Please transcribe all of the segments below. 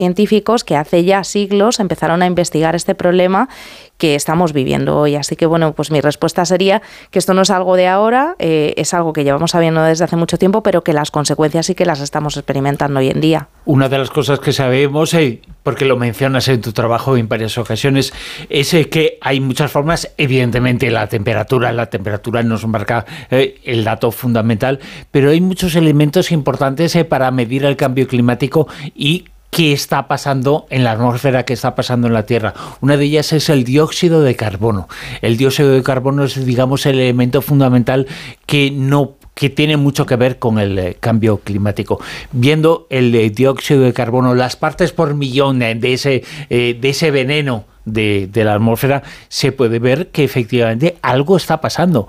científicos que hace ya siglos empezaron a investigar este problema que estamos viviendo hoy. Así que, bueno, pues mi respuesta sería que esto no es algo de ahora, es algo que llevamos sabiendo desde hace mucho tiempo, pero que las consecuencias sí que las estamos experimentando hoy en día. Una de las cosas que sabemos, porque lo mencionas en tu trabajo en varias ocasiones, es que hay muchas formas, evidentemente la temperatura nos marca el dato fundamental, pero hay muchos elementos importantes para medir el cambio climático y qué está pasando en la atmósfera, qué está pasando en la Tierra. Una de ellas es el dióxido de carbono. El dióxido de carbono es, digamos, el elemento fundamental que tiene mucho que ver con el cambio climático. Viendo el dióxido de carbono, las partes por millón de ese veneno de la atmósfera, se puede ver que efectivamente algo está pasando.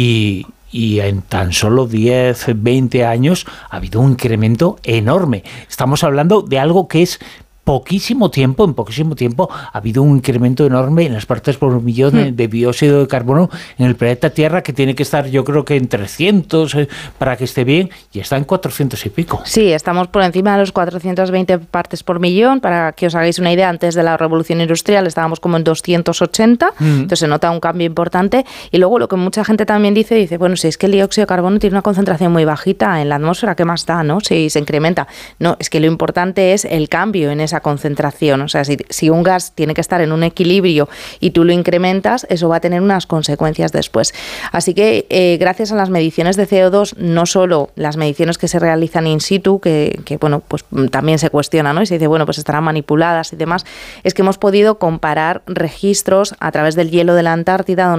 Y en tan solo 10, 20 años ha habido un incremento enorme. Estamos hablando de algo que es en poquísimo tiempo ha habido un incremento enorme en las partes por millón de dióxido de carbono en el planeta Tierra, que tiene que estar, yo creo que en 300 para que esté bien, y está en 400 y pico. Sí, estamos por encima de los 420 partes por millón. Para que os hagáis una idea, antes de la revolución industrial estábamos como en 280, entonces se nota un cambio importante. Y luego lo que mucha gente también dice, bueno, si es que el dióxido de carbono tiene una concentración muy bajita en la atmósfera, ¿qué más da, no? Si se incrementa. No, es que lo importante es el cambio en esa concentración. O sea, si un gas tiene que estar en un equilibrio y tú lo incrementas, eso va a tener unas consecuencias después. Así que gracias a las mediciones de CO2, no solo las mediciones que se realizan in situ, que bueno, pues también se cuestiona, ¿no? Y se dice, bueno, pues estarán manipuladas y demás, es que hemos podido comparar registros a través del hielo de la Antártida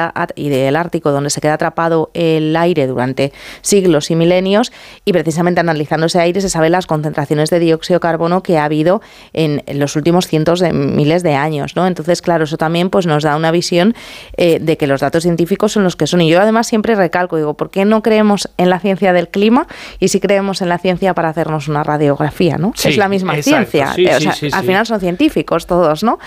y del Ártico, donde se queda atrapado el aire durante siglos y milenios, y precisamente analizando ese aire se saben las concentraciones de dióxido de carbono que ha habido en los últimos cientos de miles de años, ¿no? Entonces, claro, eso también pues nos da una visión de que los datos científicos son los que son. Y yo además siempre recalco, digo, ¿por qué no creemos en la ciencia del clima y si creemos en la ciencia para hacernos una radiografía, ¿no? Sí, es la misma ciencia. Sí, al final son científicos todos, ¿no?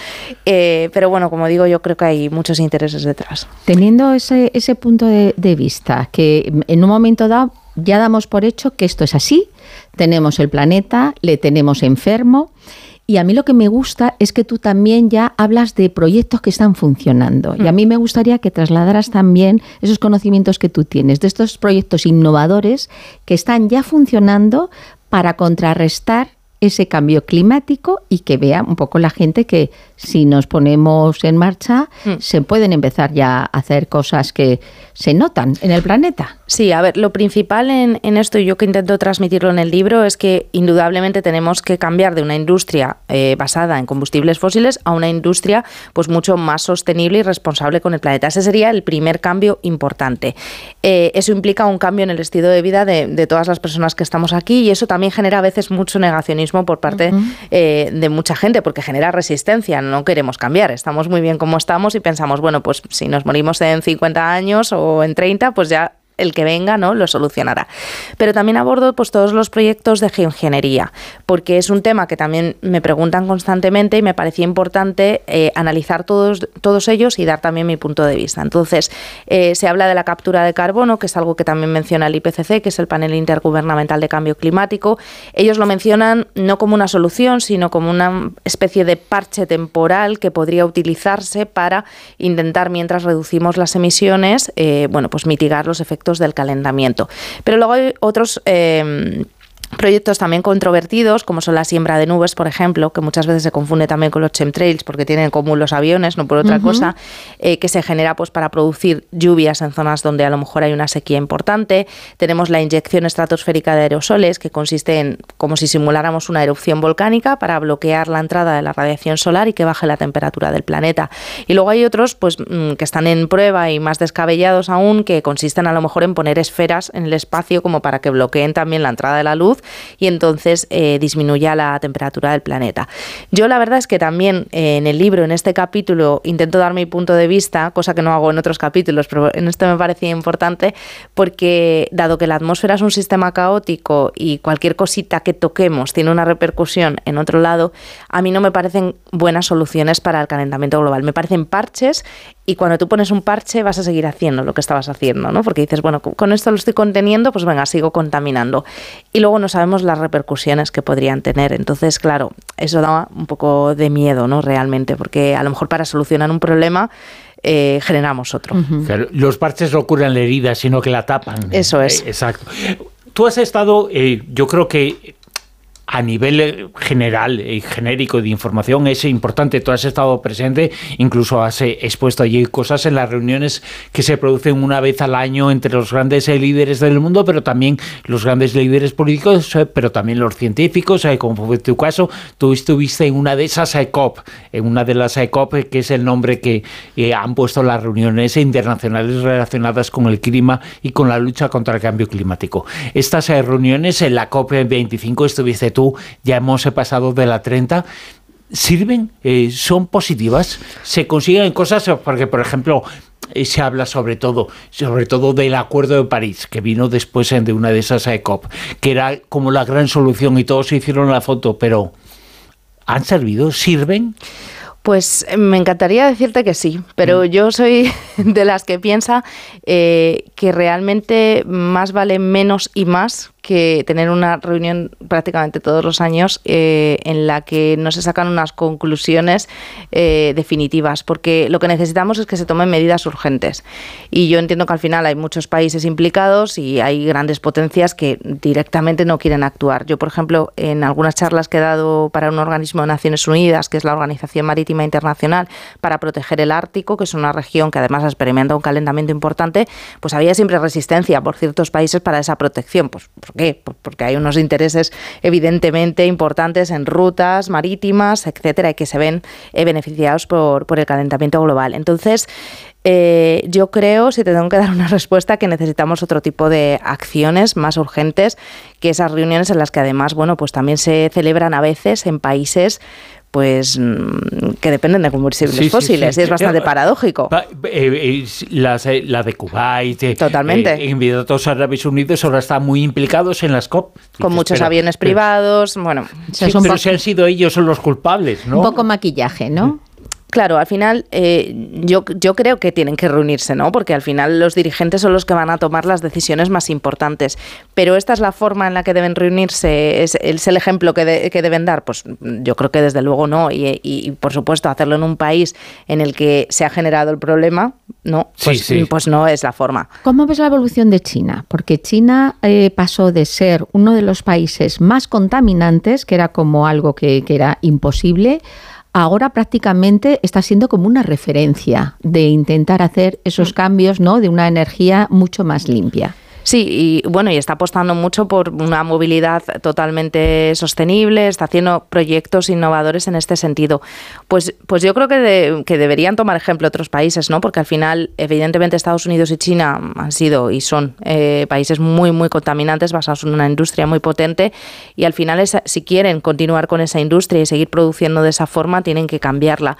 Pero bueno, como digo, yo creo que hay muchos intereses detrás. Teniendo ese punto de vista, que en un momento dado ya damos por hecho que esto es así, tenemos el planeta, le tenemos enfermo, y a mí lo que me gusta es que tú también ya hablas de proyectos que están funcionando. Y a mí me gustaría que trasladaras también esos conocimientos que tú tienes, de estos proyectos innovadores que están ya funcionando para contrarrestar ese cambio climático y que vea un poco la gente que si nos ponemos en marcha se pueden empezar ya a hacer cosas que se notan en el planeta. Sí, a ver, lo principal en esto, y yo que intento transmitirlo en el libro, es que indudablemente tenemos que cambiar de una industria basada en combustibles fósiles a una industria pues mucho más sostenible y responsable con el planeta. Ese sería el primer cambio importante. Eso implica un cambio en el estilo de vida de todas las personas que estamos aquí, y eso también genera a veces mucho negacionismo por parte de mucha gente, porque genera resistencia. No queremos cambiar, estamos muy bien como estamos y pensamos, bueno, pues si nos morimos en 50 años o en 30, pues ya el que venga, ¿no?, lo solucionará. Pero también abordo pues todos los proyectos de geoingeniería, porque es un tema que también me preguntan constantemente y me parecía importante analizar todos ellos y dar también mi punto de vista. Entonces, se habla de la captura de carbono, que es algo que también menciona el IPCC, que es el Panel Intergubernamental de Cambio Climático. Ellos lo mencionan no como una solución, sino como una especie de parche temporal que podría utilizarse para intentar, mientras reducimos las emisiones, bueno, pues mitigar los efectos del calentamiento. Pero luego hay otros proyectos también controvertidos, como son la siembra de nubes, por ejemplo, que muchas veces se confunde también con los chemtrails, porque tienen en común los aviones, no por otra cosa, que se genera pues para producir lluvias en zonas donde a lo mejor hay una sequía importante. Tenemos la inyección estratosférica de aerosoles, que consiste en como si simuláramos una erupción volcánica para bloquear la entrada de la radiación solar y que baje la temperatura del planeta. Y luego hay otros pues que están en prueba y más descabellados aún, que consisten a lo mejor en poner esferas en el espacio como para que bloqueen también la entrada de la luz y entonces disminuya la temperatura del planeta. Yo la verdad es que también en el libro, en este capítulo, intento dar mi punto de vista, cosa que no hago en otros capítulos, pero en esto me parecía importante porque dado que la atmósfera es un sistema caótico y cualquier cosita que toquemos tiene una repercusión en otro lado, a mí no me parecen buenas soluciones para el calentamiento global. Me parecen parches y cuando tú pones un parche vas a seguir haciendo lo que estabas haciendo, ¿no? Porque dices, bueno, con esto lo estoy conteniendo, pues venga, sigo contaminando. Y luego no sabemos las repercusiones que podrían tener. Entonces, claro, eso da un poco de miedo, ¿no? Realmente, porque a lo mejor para solucionar un problema generamos otro. Claro, los parches no curan la herida, sino que la tapan. Eso es. Exacto. Tú has estado, yo creo que a nivel general y genérico de información es importante. Tú has estado presente, incluso has expuesto allí cosas en las reuniones que se producen una vez al año entre los grandes líderes del mundo, pero también los grandes líderes políticos, pero también los científicos, como fue tu caso. Tú estuviste en una de esas COP, en una de las COP, que es el nombre que han puesto las reuniones internacionales relacionadas con el clima y con la lucha contra el cambio climático. Estas reuniones, en la COP25 estuviste tú, ya hemos pasado de la 30, ¿sirven? ¿Son positivas? ¿Se consiguen cosas? Porque, por ejemplo, se habla sobre todo del Acuerdo de París, que vino después de una de esas COP, que era como la gran solución y todos se hicieron la foto, pero ¿han servido? ¿Sirven? Pues me encantaría decirte que sí, pero yo soy de las que piensa que realmente más vale menos y más que tener una reunión prácticamente todos los años en la que no se sacan unas conclusiones definitivas, porque lo que necesitamos es que se tomen medidas urgentes. Y yo entiendo que al final hay muchos países implicados y hay grandes potencias que directamente no quieren actuar. Yo, por ejemplo, en algunas charlas que he dado para un organismo de Naciones Unidas, que es la Organización Marítima Internacional, para proteger el Ártico, que es una región que además experimenta un calentamiento importante, pues había siempre resistencia por ciertos países para esa protección. Pues, ¿por qué? Porque hay unos intereses evidentemente importantes en rutas marítimas, etcétera, y que se ven beneficiados por el calentamiento global. Entonces, yo creo, si te tengo que dar una respuesta, que necesitamos otro tipo de acciones más urgentes que esas reuniones en las que además, bueno, pues también se celebran a veces en países pues que dependen de combustibles fósiles, y es bastante paradójico. La de Kuwait, totalmente. Emiratos Árabes Unidos ahora están muy implicados en las COP. Con muchos aviones privados, bueno. Sí, pero si han sido ellos los culpables, ¿no? Un poco maquillaje, ¿no? Claro, al final yo creo que tienen que reunirse, ¿no? Porque al final los dirigentes son los que van a tomar las decisiones más importantes. Pero esta es la forma en la que deben reunirse, es el ejemplo que deben dar. Pues yo creo que desde luego no. Y por supuesto hacerlo en un país en el que se ha generado el problema, no, pues, pues no es la forma. ¿Cómo ves la evolución de China? Porque China pasó de ser uno de los países más contaminantes, que era como algo que era imposible, ahora prácticamente está siendo como una referencia de intentar hacer esos cambios, ¿no?, de una energía mucho más limpia. Sí, y bueno, y está apostando mucho por una movilidad totalmente sostenible, está haciendo proyectos innovadores en este sentido. Pues yo creo que deberían tomar ejemplo otros países, ¿no? Porque al final, evidentemente, Estados Unidos y China han sido y son países muy, muy contaminantes, basados en una industria muy potente, y al final, si quieren continuar con esa industria y seguir produciendo de esa forma, tienen que cambiarla.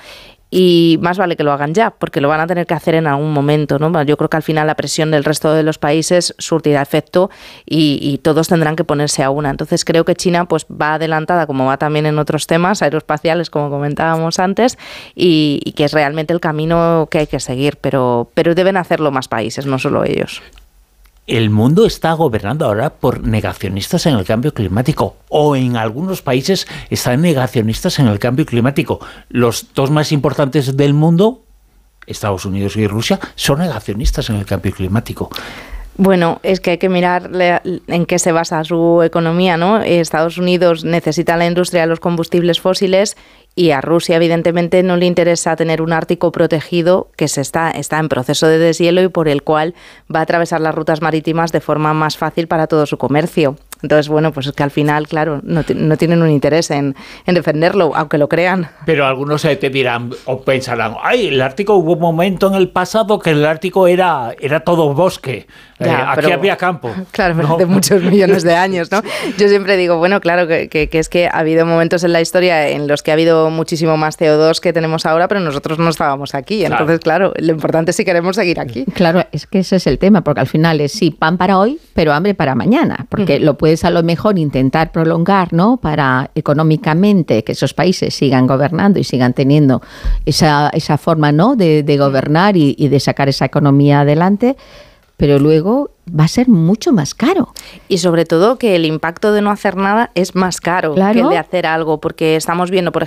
Y más vale que lo hagan ya, porque lo van a tener que hacer en algún momento, ¿no? Yo creo que al final la presión del resto de los países surtirá efecto y todos tendrán que ponerse a una. Entonces creo que China pues va adelantada, como va también en otros temas aeroespaciales, como comentábamos antes, y que es realmente el camino que hay que seguir, pero deben hacerlo más países, no solo ellos. El mundo está gobernado ahora por negacionistas en el cambio climático, o en algunos países están negacionistas en el cambio climático. Los dos más importantes del mundo, Estados Unidos y Rusia, son negacionistas en el cambio climático. Bueno, es que hay que mirar en qué se basa su economía, ¿no? Estados Unidos necesita la industria de los combustibles fósiles y a Rusia, evidentemente, no le interesa tener un Ártico protegido que está en proceso de deshielo y por el cual va a atravesar las rutas marítimas de forma más fácil para todo su comercio. Entonces, bueno, pues es que al final, claro, no tienen un interés en defenderlo, aunque lo crean. Pero algunos te dirán o pensarán, ay, el Ártico, hubo un momento en el pasado que el Ártico era todo bosque. Ya, aquí había campo. Claro, pero de muchos millones de años, ¿no? Yo siempre digo, bueno, claro, que es que ha habido momentos en la historia en los que ha habido muchísimo más CO2 que tenemos ahora, pero nosotros no estábamos aquí. Entonces, claro, lo importante es si queremos seguir aquí. Claro, es que ese es el tema, porque al final es sí, pan para hoy, pero hambre para mañana, porque lo puedes puedes a lo mejor intentar prolongar, ¿no? Para económicamente que esos países sigan gobernando y sigan teniendo esa forma, ¿no? de gobernar y de sacar esa economía adelante, pero luego va a ser mucho más caro. Y sobre todo que el impacto de no hacer nada es más caro que el de hacer algo, porque estamos viendo, por ejemplo,